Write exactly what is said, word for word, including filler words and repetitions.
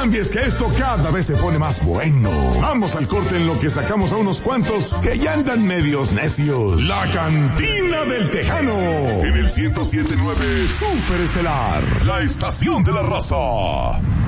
cambies que esto cada vez se pone más bueno. Vamos al corte en lo que sacamos a unos cuantos que ya andan medios necios. La Cantina del Tejano. En el ciento siete punto nueve Super Estelar. La estación de la raza.